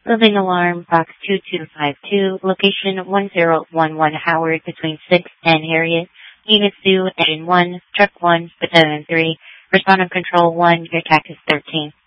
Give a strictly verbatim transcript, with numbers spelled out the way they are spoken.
Building alarm, box two two five two, location one zero one one Howard between sixth and Harriet. Units two, Engine one, Truck one, Battalion three, Responder Control one, your tax is thirteen.